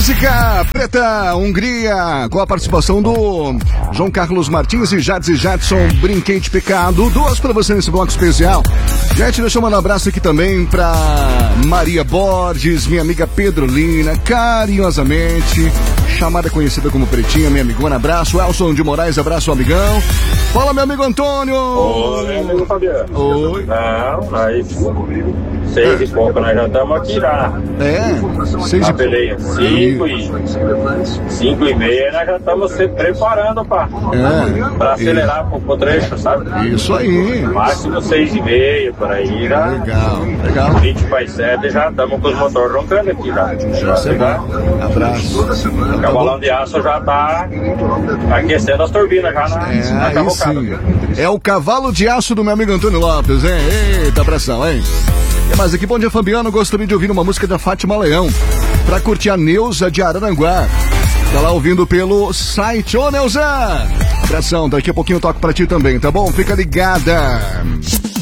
música Preta Hungria, com a participação do João Carlos Martins e Jadson, Brinquei de Pecado. Duas pra você nesse bloco especial. Gente, deixa eu mandar um abraço aqui também pra Maria Borges, minha amiga Pedrolina, carinhosamente chamada, conhecida como Pretinha, minha amigona. Abraço. Elson de Moraes, abraço, amigão. Fala, meu amigo Antônio. Oi, amigo Fabiano. Oi. Não, mas 6 e pouco, nós já estamos aqui já. É, 6 e peleia. 5 e meia, nós já estamos se preparando para acelerar pro trecho, sabe? Isso aí. Máximo 6 e meia, por aí já. Legal. 20 para 7, já estamos com os motores roncando aqui já. Já sei lá. Abraço. O cavalão de aço já tá aquecendo as turbinas já na carrocada. Sim. É o cavalo de aço do meu amigo Antônio Lopes, hein? Eita pressão, hein? E mais aqui, bom dia, Fabiano. Gostaria de ouvir uma música da Fátima Leão pra curtir a Neuza de Araranguá. Tá lá ouvindo pelo site. Ô, Neuza! Pressão, daqui a pouquinho eu toco pra ti também, tá bom? Fica ligada.